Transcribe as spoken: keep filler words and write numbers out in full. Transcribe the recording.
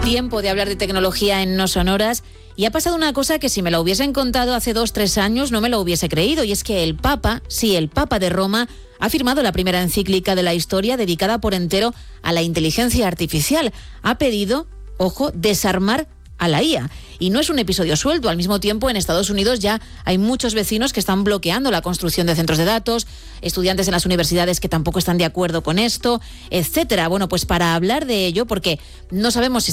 Tiempo de hablar de tecnología en No Sonoras y ha pasado una cosa que si me lo hubiesen contado hace dos, tres años no me lo hubiese creído, y es que el Papa, sí, el Papa de Roma, ha firmado la primera encíclica de la historia dedicada por entero a la inteligencia artificial. Ha pedido, ojo, desarmar a la I A. Y no es un episodio suelto. Al mismo tiempo, en Estados Unidos ya hay muchos vecinos que están bloqueando la construcción de centros de datos, estudiantes en las universidades que tampoco están de acuerdo con esto, etcétera. Bueno, pues para hablar de ello, porque no sabemos si